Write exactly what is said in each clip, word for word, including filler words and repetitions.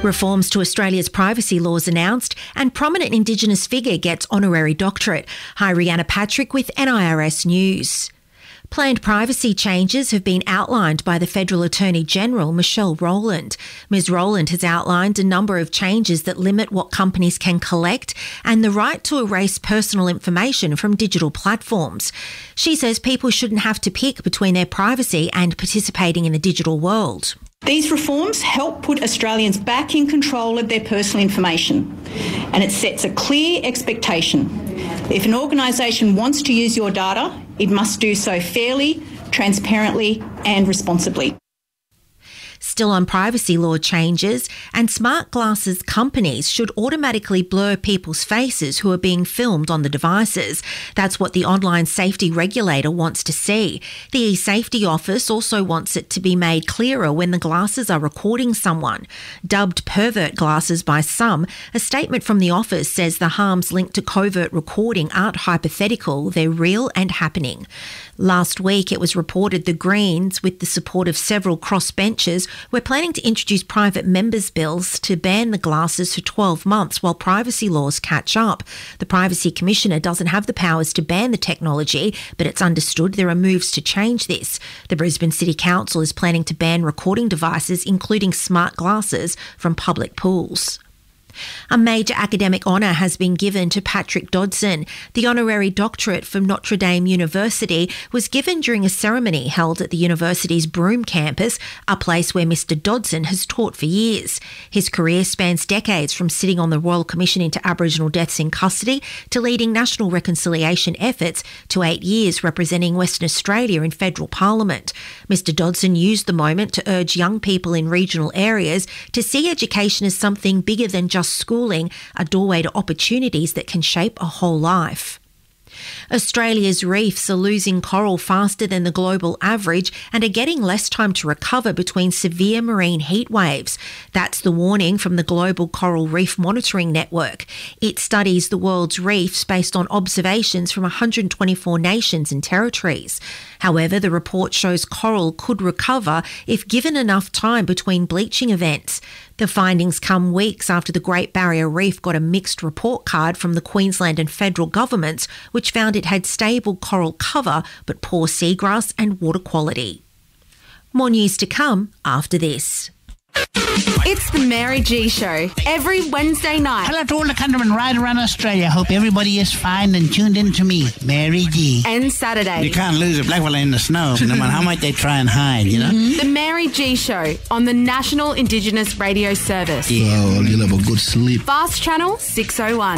Reforms to Australia's privacy laws announced, and prominent Indigenous figure gets honorary doctorate. Hi, Rihanna Patrick with N I R S News. Planned privacy changes have been outlined by the Federal Attorney-General, Michelle Rowland. Miz Rowland has outlined a number of changes that limit what companies can collect and the right to erase personal information from digital platforms. She says people shouldn't have to pick between their privacy and participating in the digital world. These reforms help put Australians back in control of their personal information, and it sets a clear expectation. If an organisation wants to use your data, it must do so fairly, transparently and responsibly. Still on privacy law changes, and smart glasses companies should automatically blur people's faces who are being filmed on the devices. That's what the online safety regulator wants to see. The eSafety Office also wants it to be made clearer when the glasses are recording someone. Dubbed pervert glasses by some, a statement from the office says the harms linked to covert recording aren't hypothetical, they're real and happening. Last week it was reported the Greens, with the support of several crossbenchers, were planning to introduce private members' bills to ban the glasses for twelve months while privacy laws catch up. The Privacy Commissioner doesn't have the powers to ban the technology, but it's understood there are moves to change this. The Brisbane City Council is planning to ban recording devices, including smart glasses, from public pools. A major academic honour has been given to Patrick Dodson. The honorary doctorate from Notre Dame University was given during a ceremony held at the university's Broome campus, a place where Mister Dodson has taught for years. His career spans decades, from sitting on the Royal Commission into Aboriginal deaths in custody to leading national reconciliation efforts to eight years representing Western Australia in federal parliament. Mister Dodson used the moment to urge young people in regional areas to see education as something bigger than just schooling, a doorway to opportunities that can shape a whole life. Australia's reefs are losing coral faster than the global average and are getting less time to recover between severe marine heat waves. That's the warning from the Global Coral Reef Monitoring Network. It studies the world's reefs based on observations from one hundred twenty-four nations and territories. However, the report shows coral could recover if given enough time between bleaching events. The findings come weeks after the Great Barrier Reef got a mixed report card from the Queensland and federal governments, which found it had stable coral cover but poor seagrass and water quality. More news to come after this. It's the Mary G Show, every Wednesday night. Hello to all the countrymen right around Australia. Hope everybody is fine and tuned in to me, Mary G. And Saturday. You can't lose a black fella in the snow, no matter how much they try and hide, you know? Mm-hmm. The Mary G Show on the National Indigenous Radio Service. Yeah, well, you'll have a good sleep. Fast Channel six oh one.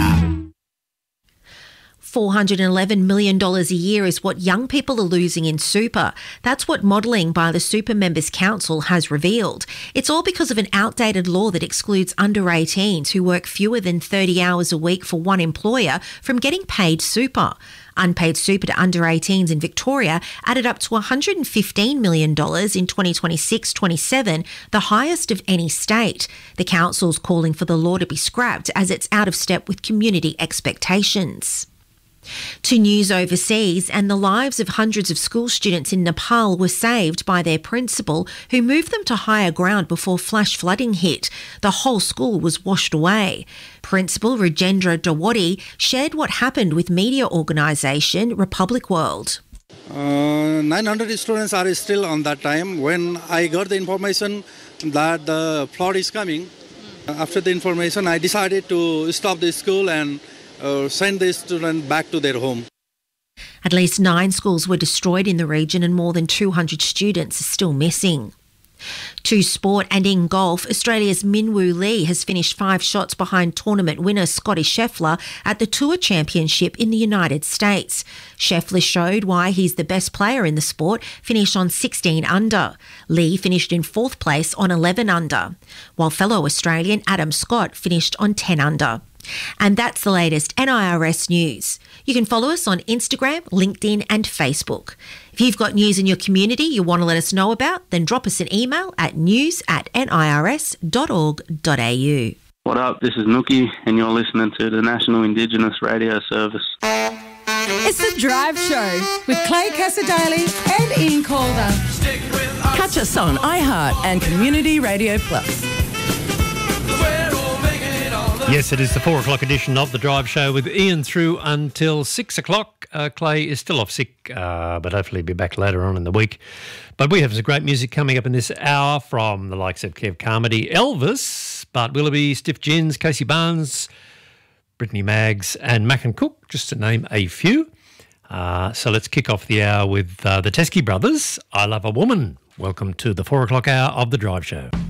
four hundred eleven million dollars a year is what young people are losing in super. That's what modelling by the Super Members Council has revealed. It's all because of an outdated law that excludes under eighteens who work fewer than thirty hours a week for one employer from getting paid super. Unpaid super to under eighteens in Victoria added up to one hundred fifteen million dollars in twenty twenty-six twenty-seven, the highest of any state. The council's calling for the law to be scrapped as it's out of step with community expectations. To news overseas, and the lives of hundreds of school students in Nepal were saved by their principal, who moved them to higher ground before flash flooding hit. The whole school was washed away. Principal Rajendra Dawadi shared what happened with media organisation Republic World. Uh, nine hundred students are still on that time. When I got the information that the flood is coming, after the information I decided to stop the school and Uh, send the students back to their home. At least nine schools were destroyed in the region and more than two hundred students are still missing. To sport, and in golf, Australia's Minwoo Lee has finished five shots behind tournament winner Scotty Scheffler at the Tour Championship in the United States. Scheffler showed why he's the best player in the sport, finished on sixteen under. Lee finished in fourth place on eleven under, while fellow Australian Adam Scott finished on ten under. And that's the latest N I R S news. You can follow us on Instagram, LinkedIn and Facebook. If you've got news in your community you want to let us know about, then drop us an email at news at nirs dot org dot a u. What up? This is Nookie and you're listening to the National Indigenous Radio Service. It's The Drive Show with Clay Casadale and Ian Calder. Catch us on iHeart and Community Radio Plus. Yes, it is the four o'clock edition of The Drive Show with Ian through until six o'clock. Uh, Clay is still off sick, uh, but hopefully he'll be back later on in the week. But we have some great music coming up in this hour from the likes of Kev Carmody, Elvis, Bart Willoughby, Stiff Gins, Casey Barnes, Brittany Maggs and Mac and Cook, just to name a few. Uh, so let's kick off the hour with uh, the Teskey Brothers, I Love a Woman. Welcome to the four o'clock hour of The Drive Show.